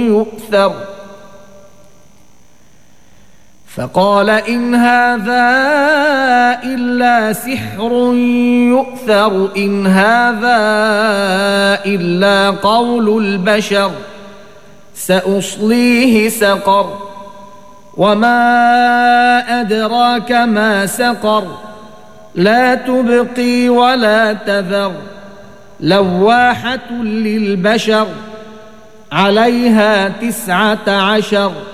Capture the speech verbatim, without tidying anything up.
يؤثر. فقال إن هذا إلا سحر يؤثر، إن هذا إلا قول البشر، سأصليه سقر، وما أدراك ما سقر، لا تبقي ولا تذر، لواحة للبشر، عليها تسعة عشر.